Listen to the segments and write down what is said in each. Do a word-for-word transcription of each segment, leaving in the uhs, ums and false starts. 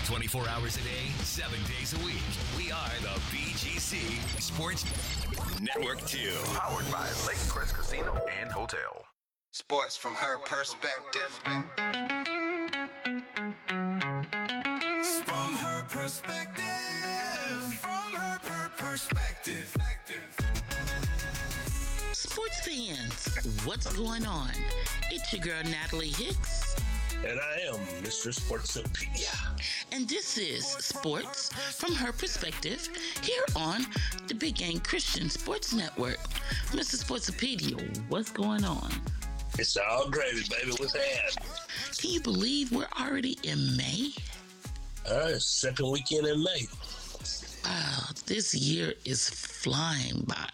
twenty-four hours a day, seven days a week. We are the B G C Sports Network two. Powered by Lake Crest Casino and Hotel. Sports from her perspective. From her perspective. From her per- perspective. Sports fans, what's going on? It's your girl, Natalie Hicks. And I am Mister Sportsopedia. And this is Sports from Her Perspective here on the Big Game Christian Sports Network. Mister Sportsopedia, what's going on? It's all gravy, baby. What's happening? Can you believe we're already in May? All right, second weekend in May. Wow, this year is flying by.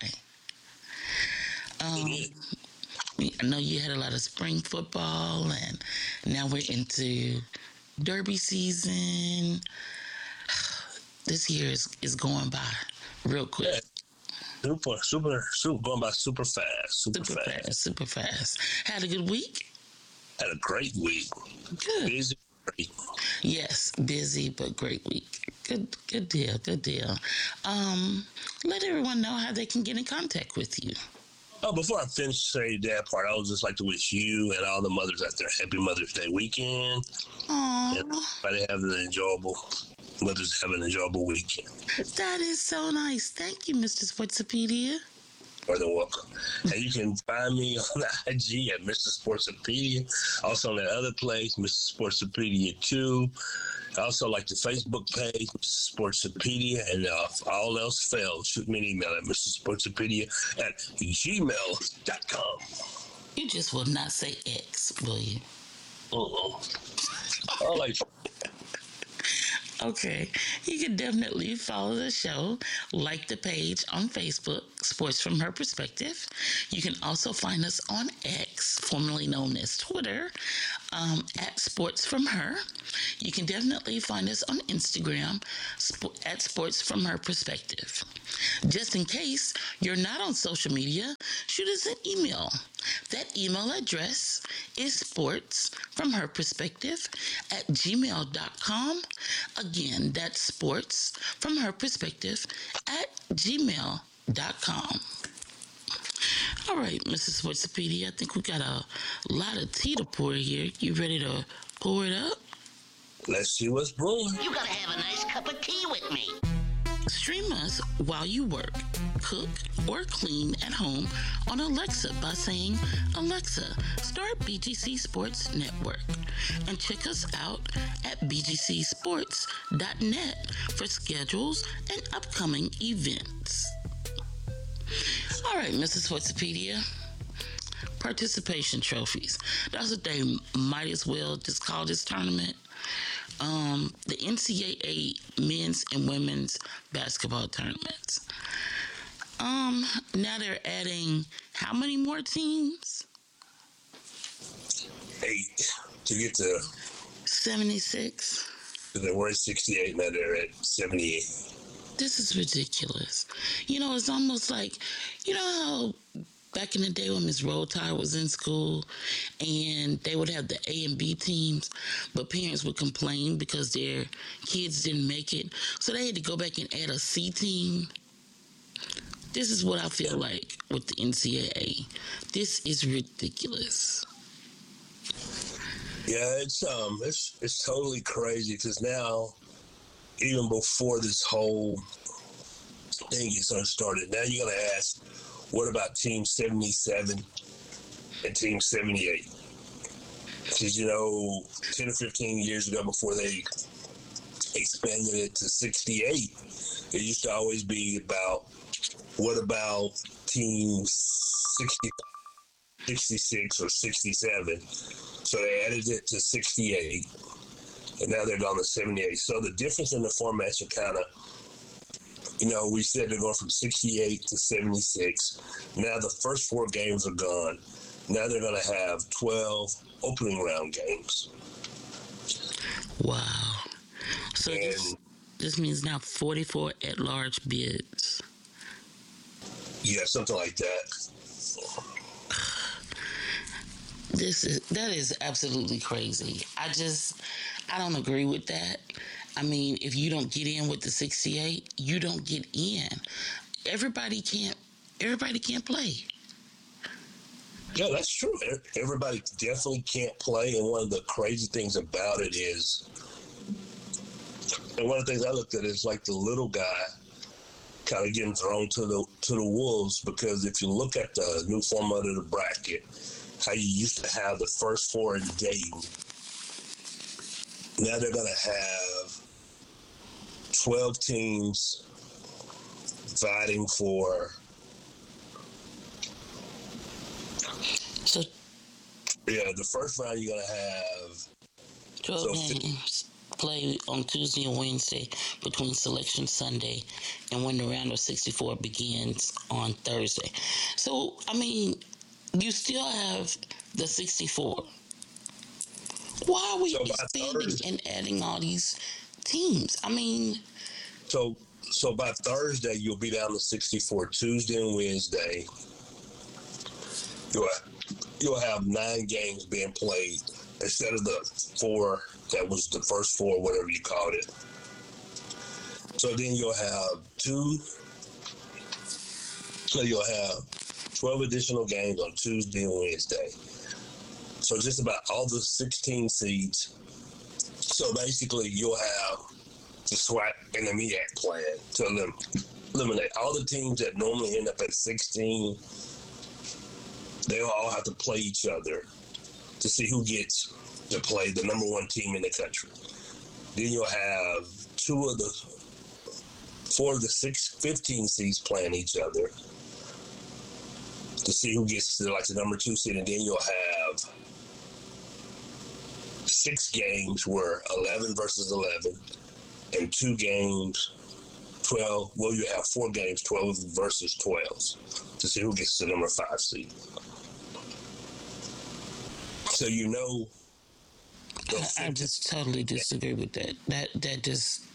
Um, I know you had a lot of spring football, and now we're into derby season. This year is, is going by real quick. Yeah. Super, super, super, going by super fast. Super, super fast. fast. Super fast. Had a good week? Had a great week. Good. Busy. Great. Yes, busy, but great week. Good, good deal, good deal. Um, let everyone know how they can get in contact with you. Oh, before I finish saying that part, I would just like to wish you and all the mothers out there happy Mother's Day weekend. Aww. And everybody have an enjoyable, mothers have an enjoyable weekend. That is so nice. Thank you, Mister Sportsopedia. More than welcome. And you can find me on the I G at Mister Sportsopedia. Also on that other place, Mister Sportsopedia two. Also like the Facebook page, Mister Sportsopedia. And uh, if all else fails, shoot me an email at Mister Sportsopedia at gmail dot com. You just will not say X, will you? Uh-oh. I like Okay, you can definitely follow the show, like the page on Facebook, Sports from Her Perspective. You can also find us on X, formerly known as Twitter, um, at Sports from Her. You can definitely find us on Instagram sp- at Sports from Her Perspective. Just in case you're not on social media, shoot us an email. That email address is sports from her perspective at gmail dot com. Again, that's sports from her perspective at gmail dot com. All right, Missus Sportsopedia, I think we got a lot of tea to pour here. You ready to pour it up? Let's see what's brewing. You gotta have a nice cup of tea with me. Stream us while you work, cook, or clean at home on Alexa by saying, Alexa, start B G C Sports Network. And check us out at b g c sports dot net for schedules and upcoming events. All right, Missus Sportsopedia. Participation trophies. That's what they might as well just call this tournament. Um, the N C double A men's and women's basketball tournaments. Um, now they're adding how many more teams? Eight to get to seventy-six. They were at sixty-eight, now they're at seventy-eight. This is ridiculous. You know, it's almost like, you know how back in the day when Miss Roll Tide was in school and they would have the A and B teams, but parents would complain because their kids didn't make it. So they had to go back and add a C team. This is what I feel like with the N C double A. This is ridiculous. Yeah, it's um, it's it's totally crazy because now, even before this whole thing gets started, now you gotta ask, what about Team seventy-seven and Team seventy-eight? Because, you know, ten or fifteen years ago, before they expanded it to sixty-eight, it used to always be about, what about Team sixty, sixty-six or sixty-seven? So they added it to sixty-eight, and now they're down to seventy-eight. So the difference in the formats are kind of, you know, we said they're going from sixty-eight to seventy-six. Now the first four games are gone. Now they're going to have twelve opening round games. Wow. So and this, this means now forty-four at-large bids. Yeah, something like that. This is that is absolutely crazy. I just I don't agree with that. I mean, if you don't get in with the sixty-eight, you don't get in. Everybody can't. Everybody can't play. Yeah, that's true. Everybody definitely can't play, and one of the crazy things about it is, and one of the things I looked at is like the little guy kind of getting thrown to the to the wolves, because if you look at the new format of the bracket, how you used to have the first four in Dayton, now they're going to have twelve teams fighting for. So, yeah, the first round you're going to have twelve so games play on Tuesday and Wednesday between Selection Sunday, and when the round of sixty-four begins on Thursday. So, I mean, you still have the sixty-four. Why are we so expanding Thursday, and adding all these teams? I mean, so so by Thursday you'll be down to sixty-four. Tuesday and Wednesday, you'll you'll have nine games being played instead of the four that was the first four, whatever you called it. So then you'll have two. So you'll have twelve additional games on Tuesday and Wednesday. So just about all the sixteen seeds. So basically, you'll have the SWAC and the MEAC plan to elim- eliminate all the teams that normally end up at sixteen. They'll all have to play each other to see who gets to play the number one team in the country. Then you'll have two of the four of the six, fifteen seeds playing each other to see who gets to like the number two seed, and then you'll have six games where eleven versus eleven, and two games, twelve. Well, you have four games, twelve versus twelve, to see who gets to the number five seed. So you know. I, I just totally disagree with that. That that just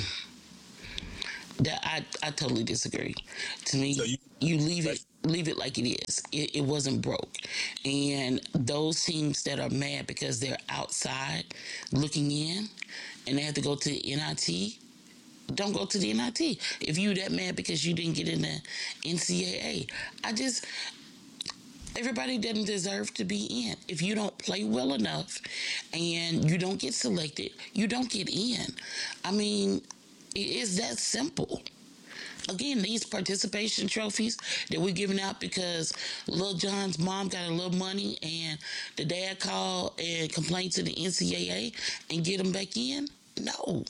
that I, I totally disagree. To me, so you, you leave it leave it like it is. It, it wasn't broke, and those teams that are mad because they're outside looking in, and they have to go to the N I T. Don't go to the N I T. If you that mad because you didn't get in the N C double A, I just. Everybody doesn't deserve to be in. If you don't play well enough and you don't get selected, you don't get in. I mean, it is that simple. Again, these participation trophies that we're giving out because Lil Jon's mom got a little money and the dad called and complained to the N C double A and get him back in? No.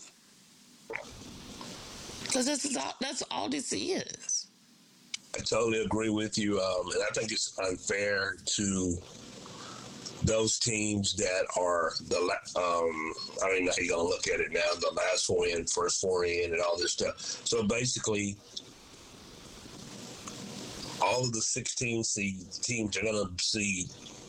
Because that's all, that's all this is. I totally agree with you, um, and I think it's unfair to those teams that are the um, I don't even know how you're gonna look at it now. The last four in, first four in, and all this stuff. So basically, all of the sixteen seed teams are gonna see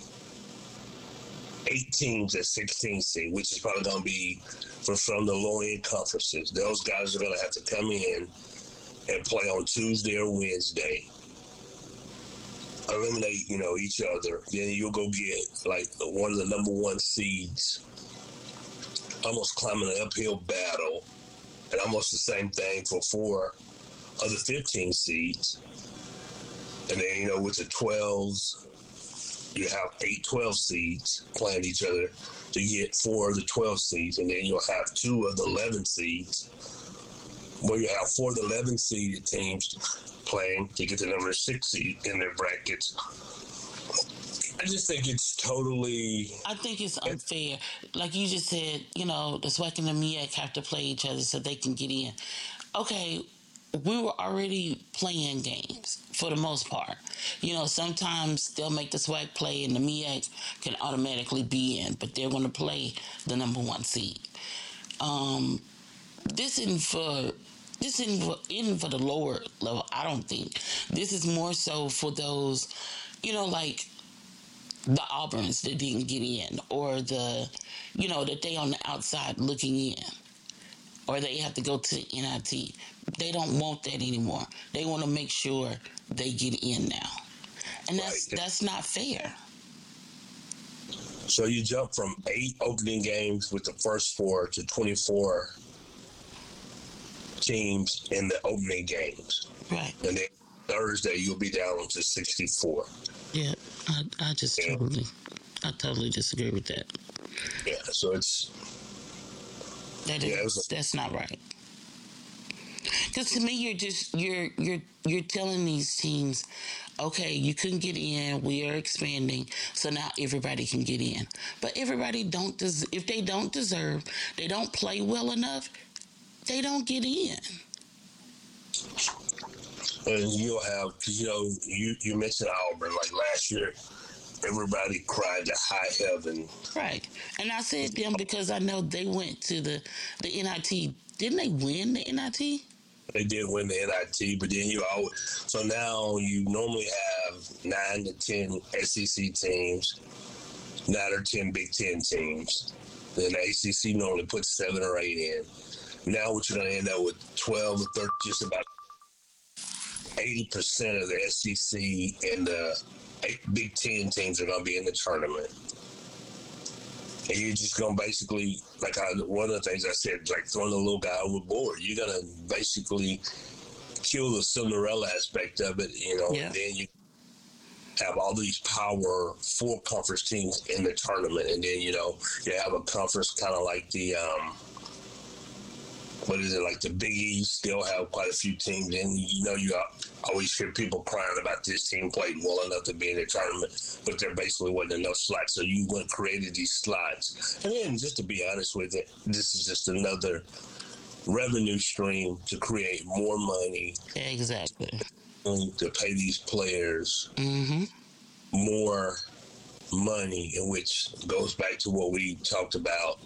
eight teams at sixteen seed, which is probably gonna be from from the lower end conferences. Those guys are gonna have to come in and play on Tuesday or Wednesday, eliminate, you know, each other. Then you'll go get, like, one of the number one seeds, almost climbing an uphill battle, and almost the same thing for four of the fifteen seeds. And then, you know, with the twelves, you have eight twelve seeds playing each other to get four of the twelve seeds, and then you'll have two of the eleven seeds, where you have four of the eleven seeded teams playing to get the number six seed in their brackets. I just think it's totally... I think it's unfair. Like you just said, you know, the SWAC and the MEAC have to play each other so they can get in. Okay, we were already playing games for the most part. You know, sometimes they'll make the SWAC play and the MEAC can automatically be in, but they're going to play the number one seed. Um... This isn't for this isn't for, isn't for the lower level, I don't think. This is more so for those, you know, like the Auburns that didn't get in, or the, you know, that they on the outside looking in, or they have to go to the N I T. They don't want that anymore. They want to make sure they get in now, and that's right. That's not fair. So you jump from eight opening games with the first four to twenty-four teams in the opening games. Right. And then Thursday, you'll be down to sixty-four. Yeah, I, I just Yeah. totally, I totally disagree with that. Yeah, so it's... That is, Yeah, it was a- that's not right. Because to me, you're just you're you're you're telling these teams, okay, you couldn't get in. We are expanding, so now everybody can get in. But everybody don't des- if they don't deserve, they don't play well enough, they don't get in. And you'll have, you know, you, you mentioned Auburn. Like last year, everybody cried to high heaven. Right. And I said them because I know they went to the, the N I T. Didn't they win the N I T? They did win the N I T, but then you always, so now you normally have nine to ten S E C teams, nine or ten Big Ten teams. Then the A C C normally puts seven or eight in. Now what you're going to end up with twelve or thirteen, just about eighty percent of the S E C and the eight Big Ten teams are going to be in the tournament. And you're just going to basically, like I, one of the things I said, like throwing the little guy overboard. You're going to basically kill the Cinderella aspect of it, you know, Yeah. and then you have all these power four conference teams in the tournament. And then, you know, you have a conference kind of like the, um, what is it, like the Big East still have quite a few teams. And, you know, you always hear people crying about this team played well enough to be in the tournament, but there basically wasn't enough slots. So you went created these slots. And then, just to be honest with it, this is just another revenue stream to create more money. Exactly. And to pay these players Mm-hmm. more money, in which goes back to what we talked about,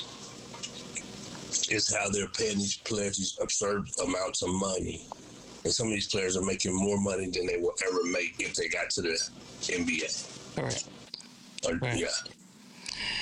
is how they're paying these players these absurd amounts of money. And some of these players are making more money than they will ever make if they got to the N B A. Correct. Or, Right. Yeah.